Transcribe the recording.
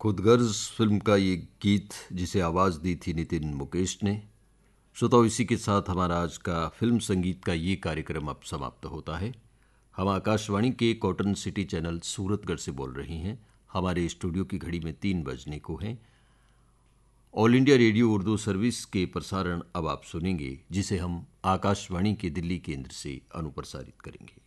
खुदगर्ज film का ये गीत जिसे आवाज़ दी थी नितिन मुकेश ने। श्रोताओ, इसी के साथ हमारा आज का फिल्म संगीत का ये कार्यक्रम अब समाप्त होता है। हम आकाशवाणी के कॉटन सिटी चैनल सूरतगढ़ से बोल रही हैं। हमारे स्टूडियो की घड़ी में 3 बजने को हैं। All India radio Urdu service के प्रसारण अब आप सुनेंगे, जिसे हम आकाशवाणी के दिल्ली केंद्र से अनुप्रसारित करेंगे।